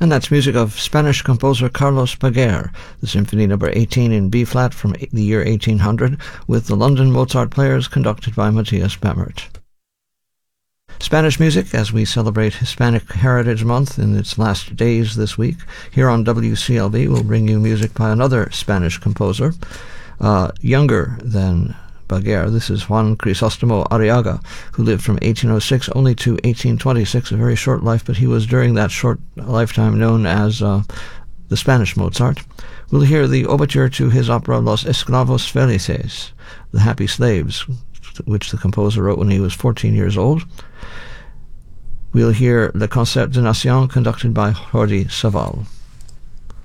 And that's music of Spanish composer Carlos Paguer, the Symphony No. 18 in B-flat from the year 1800, with the London Mozart Players conducted by Matthias Bamert. Spanish music, as we celebrate Hispanic Heritage Month in its last days this week, here on WCLB we'll bring you music by another Spanish composer, younger than Paguer. This is Juan Crisostomo Arriaga, who lived from 1806 only to 1826, a very short life, but he was during that short lifetime known as the Spanish Mozart. We'll hear the overture to his opera Los Esclavos Felices, The Happy Slaves, which the composer wrote when he was 14 years old. We'll hear Le Concert de Nation conducted by Jordi Savall.